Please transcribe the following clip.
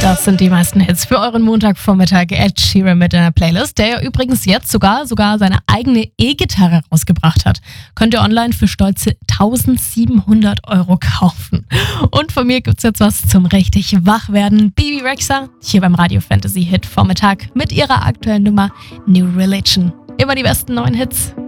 Das sind die meisten Hits für euren Montagvormittag. Ed Sheeran mit einer Playlist, der ja übrigens jetzt sogar seine eigene E-Gitarre rausgebracht hat. Könnt ihr online für stolze 1.700 € kaufen. Und von mir gibt's jetzt was zum richtig Wachwerden. Bebe Rexha hier beim Radio Fantasy Hit Vormittag mit ihrer aktuellen Nummer New Religion. Immer die besten neuen Hits.